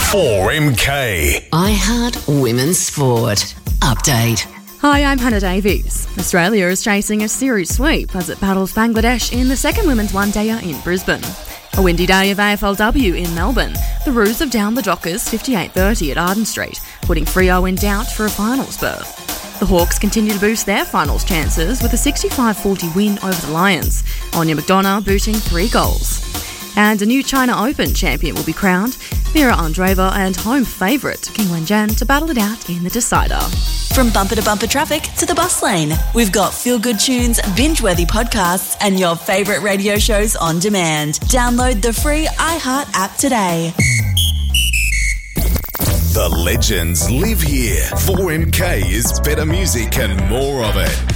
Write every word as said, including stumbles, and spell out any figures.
four M K. iHeart Women's Sport. Update. Hi, I'm Hannah Davies. Australia is chasing a series sweep as it battles Bangladesh in the second women's one-dayer in Brisbane. A windy day of A F L W in Melbourne. The Roos have downed the Dockers fifty-eight thirty at Arden Street, putting Freo in doubt for a finals berth. The Hawks continue to boost their finals chances with a sixty-five forty win over the Lions, Anya McDonough booting three goals. And a new China Open champion will be crowned, Mira Andreeva and home favourite King Wenjian to battle it out in the decider. From bumper to bumper traffic to the bus lane, we've got feel-good tunes, binge-worthy podcasts and your favourite radio shows on demand. Download the free iHeart app today. The legends live here. four M K is better music and more of it.